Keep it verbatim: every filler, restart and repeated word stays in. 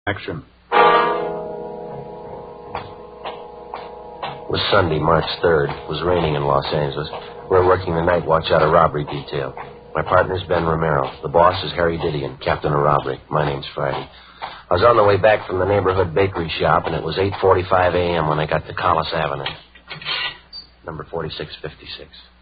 Action. It was Sunday, March third. It was raining in Los Angeles. We were working the night watch out of robbery detail. My partner's Ben Romero. The boss is Harry Didion, captain of robbery. My name's Friday. I was on the way back from the neighborhood bakery shop, and it was eight forty-five a.m. when I got to Collis Avenue. Number forty-six fifty-six.